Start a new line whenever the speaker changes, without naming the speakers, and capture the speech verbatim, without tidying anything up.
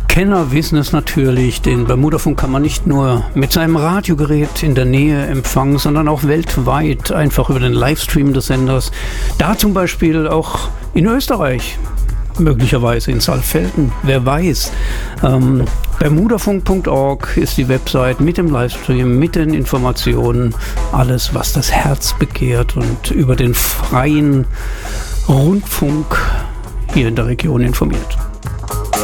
Kenner wissen es natürlich, den Bermudafunk kann man nicht nur mit seinem Radiogerät in der Nähe empfangen, sondern auch weltweit, einfach über den Livestream des Senders. Da zum Beispiel auch in Österreich, möglicherweise in Saalfelden, wer weiß. Ähm, bermudafunk punkt org ist die Website mit dem Livestream, mit den Informationen, alles, was das Herz begehrt und über den freien Rundfunk hier in der Region informiert.